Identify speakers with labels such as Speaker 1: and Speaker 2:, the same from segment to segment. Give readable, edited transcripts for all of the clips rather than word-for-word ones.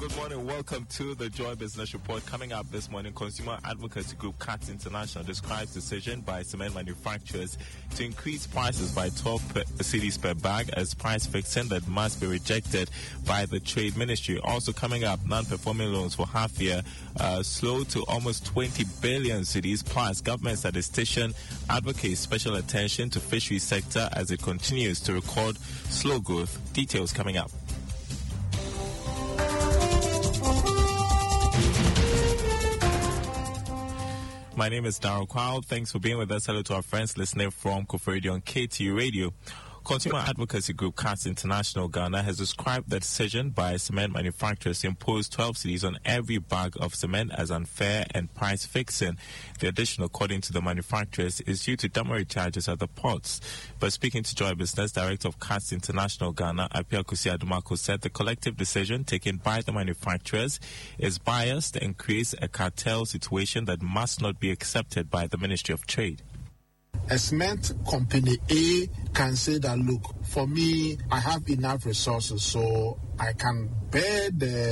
Speaker 1: Good morning. Welcome to the Joy Business Report. Coming up this morning, consumer advocacy group CATS International describes decision by cement manufacturers to increase prices by 12 cedis per bag as price fixing that must be rejected by the Trade Ministry. Also coming up, non-performing loans for half year slowed to almost 20 billion cedis. Plus, government statistician advocates special attention to fishery sector as it continues to record slow growth. Details coming up. My name is Darryl Crowd. Thanks for being with us. Hello to our friends listening from Kofi Radio on KTU Radio. Consumer advocacy group CATS International Ghana has described the decision by cement manufacturers to impose 12 cedis on every bag of cement as unfair and price fixing. The addition, according to the manufacturers, is due to demurrage charges at the ports. But speaking to Joy Business, Director of CATS International Ghana, Apia Kusi-Adumako, said the collective decision taken by the manufacturers is biased and creates a cartel situation that must not be accepted by the Ministry of Trade.
Speaker 2: A cement company A can say that, look, for me, I have enough resources, so I can bear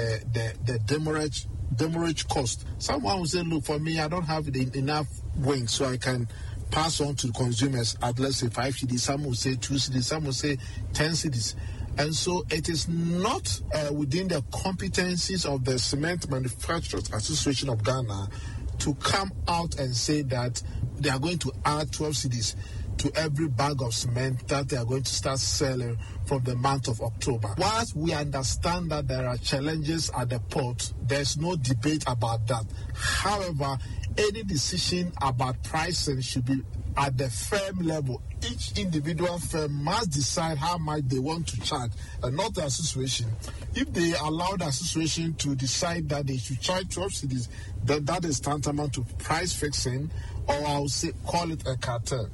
Speaker 2: the demurrage cost. Someone will say, look, for me, I don't have enough wings, so I can pass on to consumers at, let's say, 5 cedis. Some will say 2 cedis, some will say 10 cedis. And so it is not within the competencies of the Cement Manufacturers Association of Ghana to come out and say that they are going to add 12 cedis to every bag of cement that they are going to start selling from the month of October. Whilst we understand that there are challenges at the port, there's no debate about that. However, any decision about pricing should be at the firm level. Each individual firm must decide how much they want to charge, and not the association. If they allow the association to decide that they should charge 12 cedis, then that is tantamount to price fixing, or I would say call it a cartel.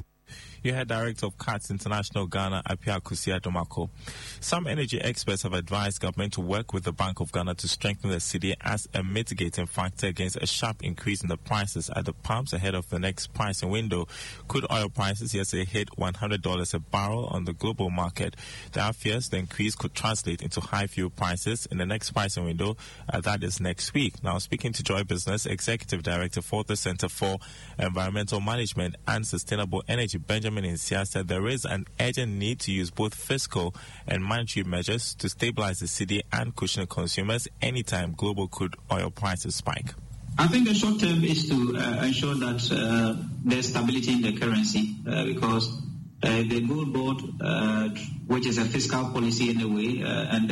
Speaker 1: You heard Director of CATS International Ghana, Apia Kusi-Adumako. Some energy experts have advised government to work with the Bank of Ghana to strengthen the cedi as a mitigating factor against a sharp increase in the prices at the pumps ahead of the next pricing window. Crude oil prices yesterday hit $100 a barrel on the global market. There are fears the increase could translate into high fuel prices in the next pricing window, that is next week. Now, speaking to Joy Business, Executive Director for the Center for Environmental Management and Sustainable Energy, Benjamin Insia, said there is an urgent need to use both fiscal and monetary measures to stabilize the cedi and cushion consumers anytime global crude oil prices spike.
Speaker 3: I think the short term is to ensure that there's stability in the currency because the gold board, which is a fiscal policy in a way, and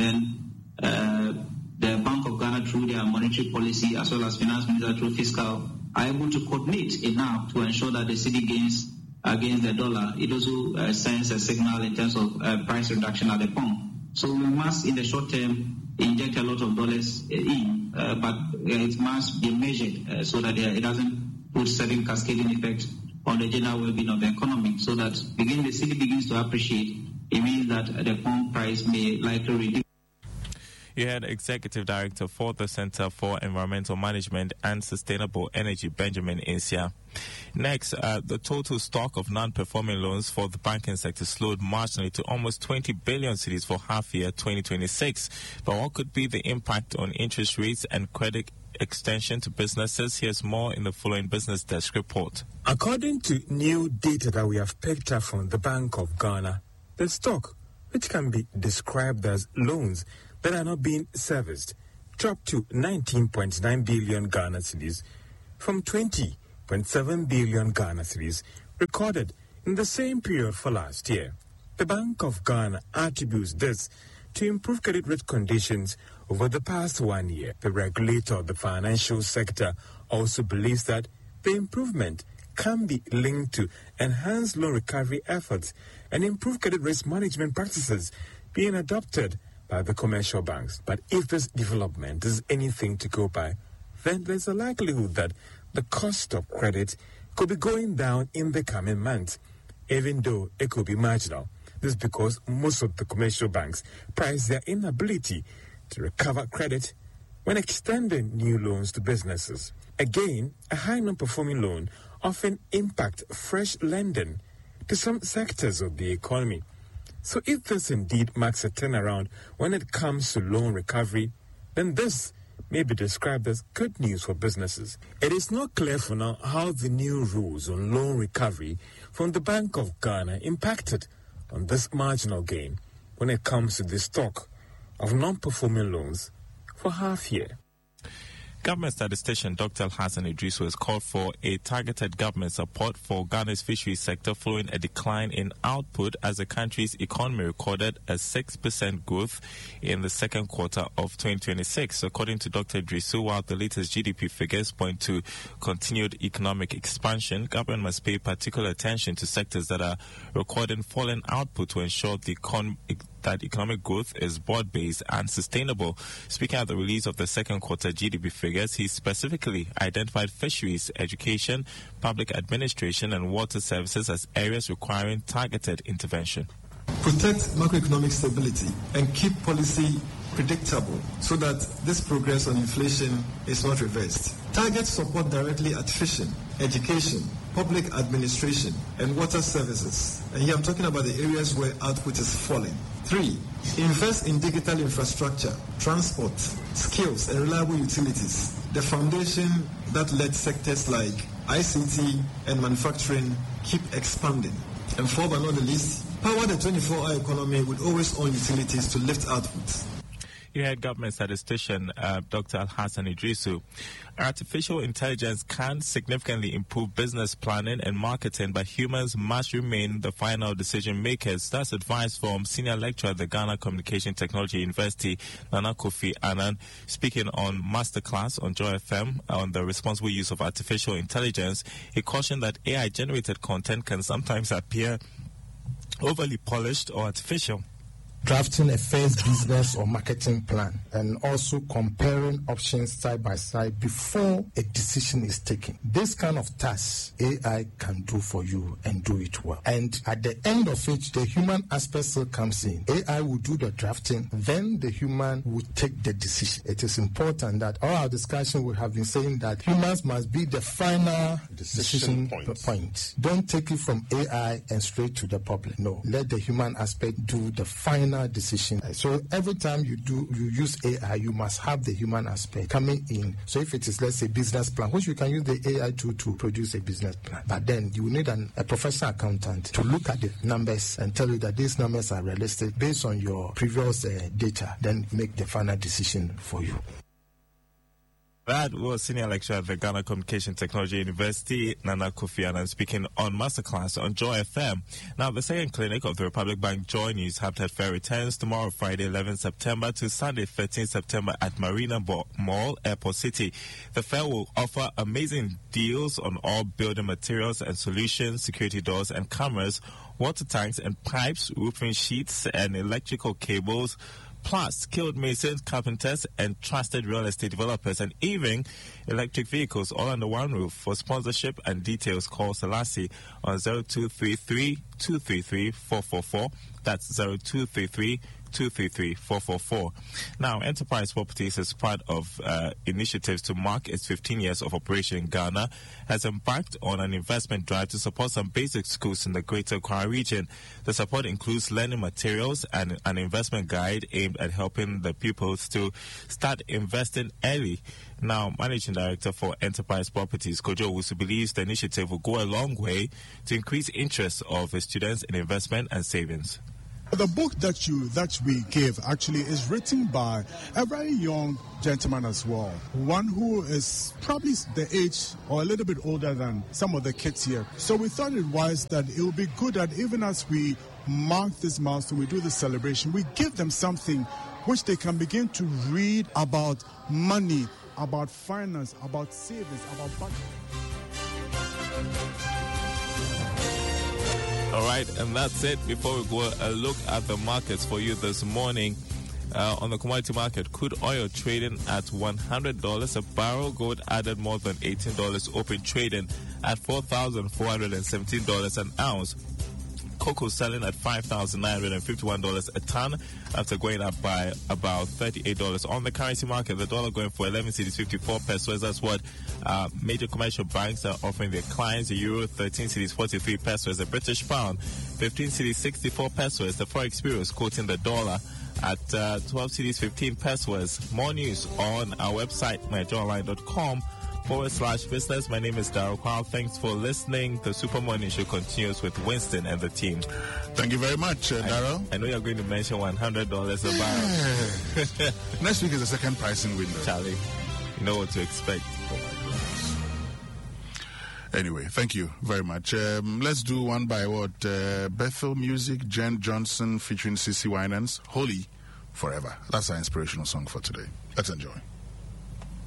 Speaker 3: then the Bank of Ghana through their monetary policy as well as finance minister through fiscal are able to coordinate enough to ensure that the cedi gains against the dollar. It also sends a signal in terms of price reduction at the pump. So we must, in the short term, inject a lot of dollars in, but it must be measured so that it doesn't put certain cascading effects on the general well-being of the economy. So that the cedi begins to appreciate, it means that the pump price may likely reduce.
Speaker 1: You had Executive Director for the Center for Environmental Management and Sustainable Energy, Benjamin Insia. Next, the total stock of non-performing loans for the banking sector slowed marginally to almost 20 billion cedis for half year 2026. But what could be the impact on interest rates and credit extension to businesses? Here's more in the following Business Desk report.
Speaker 4: According to new data that we have picked up from the Bank of Ghana, the stock, which can be described as loans that are not being serviced, dropped to 19.9 billion Ghana cedis from 20.7 billion Ghana cedis recorded in the same period for last year. The Bank of Ghana attributes this to improved credit risk conditions over the past 1 year. The regulator of the financial sector also believes that the improvement can be linked to enhanced loan recovery efforts and improved credit risk management practices being adopted by the commercial banks. But if this development is anything to go by, then there's a likelihood that the cost of credit could be going down in the coming months, even though it could be marginal. This is because most of the commercial banks price their inability to recover credit when extending new loans to businesses. Again, a high non-performing loan often impacts fresh lending to some sectors of the economy. So if this indeed marks a turnaround when it comes to loan recovery, then this may be described as good news for businesses. It is not clear for now how the new rules on loan recovery from the Bank of Ghana impacted on this marginal gain when it comes to the stock of non-performing loans for half year.
Speaker 1: Government statistician Dr. Alhassan Idrisu has called for a targeted government support for Ghana's fisheries sector following a decline in output as the country's economy recorded a 6% growth in the second quarter of 2026. According to Dr. Idrisu, while the latest GDP figures point to continued economic expansion, government must pay particular attention to sectors that are recording falling output to ensure that economic growth is broad-based and sustainable. Speaking at the release of the second quarter GDP figures, he specifically identified fisheries, education, public administration, and water services as areas requiring targeted intervention.
Speaker 5: Protect macroeconomic stability and keep policy predictable so that this progress on inflation is not reversed. Target support directly at fishing, education, public administration, and water services. And here I'm talking about the areas where output is falling. 3. Invest in digital infrastructure, transport, skills, and reliable utilities, the foundation that lets sectors like ICT and manufacturing keep expanding. And 4, but not the least, power the 24-hour economy with always-on utilities to lift output.
Speaker 1: You heard government statistician Dr. Alhassan Idrisu. Artificial intelligence can significantly improve business planning and marketing, but humans must remain the final decision makers. That's advice from senior lecturer at the Ghana Communication Technology University, Nana Kofi Annan, speaking on Masterclass on Joy FM on the responsible use of artificial intelligence. He cautioned that AI-generated content can sometimes appear overly polished or artificial.
Speaker 6: Drafting a first business or marketing plan and also comparing options side by side before a decision is taken. This kind of task AI can do for you and do it well. And at the end of it, the human aspect still comes in. AI will do the drafting, then the human will take the decision. It is important that all our discussion we have been saying that humans must be the final decision point. Don't take it from AI and straight to the public. No, let the human aspect do the final decision. So every time you use AI, you must have the human aspect coming in. So if it is, let's say, business plan, which you can use the AI to produce a business plan, but then you need a professional accountant to look at the numbers and tell you that these numbers are realistic based on your previous data, then make the final decision for you.
Speaker 1: That was senior lecturer at the Ghana Communication Technology University, Nana Kofi Annan, speaking on Masterclass on Joy FM. Now, the second clinic of the Republic Bank Joy News Habitat Fair returns tomorrow, Friday, 11 September to Sunday, 13 September at Marina Mall, Airport City. The fair will offer amazing deals on all building materials and solutions, security doors and cameras, water tanks and pipes, roofing sheets and electrical cables, plus skilled masons, carpenters, and trusted real estate developers, and even electric vehicles, all under one roof. For sponsorship and details, call Selassie on 0233-233-444. That's 0233-233-444. Now, Enterprise Properties, as part of initiatives to mark its 15 years of operation in Ghana, has embarked on an investment drive to support some basic schools in the Greater Accra region. The support includes learning materials and an investment guide aimed at helping the pupils to start investing early. Now, Managing Director for Enterprise Properties, Kojo Owusu, believes the initiative will go a long way to increase interest of the students in investment and savings.
Speaker 7: The book that we give actually is written by a very young gentleman as well, one who is probably the age or a little bit older than some of the kids here. So we thought it wise that it would be good that even as we mark this milestone, we do this celebration, we give them something which they can begin to read about money, about finance, about savings, about budget.
Speaker 1: All right, and that's it. Before we go a look at the markets for you this morning, on the commodity market, crude oil trading at $100 a barrel. Gold added more than $18, open trading at $4,417 an ounce. Cocoa selling at $5,951 a ton after going up by about $38. On the currency market, the dollar going for 11 cedis 54 pesos. That's what major commercial banks are offering their clients. The euro 13 cedis 43 pesos. The British pound 15 cedis 64 pesos. The Forex Bureau is quoting the dollar at 12 cities 15 pesos. More news on our website, NigeriaOnline.com/business. My name is Daryl Kwao. Thanks for listening. The Super Morning Show continues with Winston and the team.
Speaker 8: Thank you very much, Daryl.
Speaker 1: I know you're going to mention $100 a barrel.
Speaker 8: Next week is the second pricing window.
Speaker 1: Charlie, you know what to expect.
Speaker 8: Anyway, thank you very much. Let's do one by what? Bethel Music, Jen Johnson featuring CeCe Winans, Holy Forever. That's our inspirational song for today. Let's enjoy.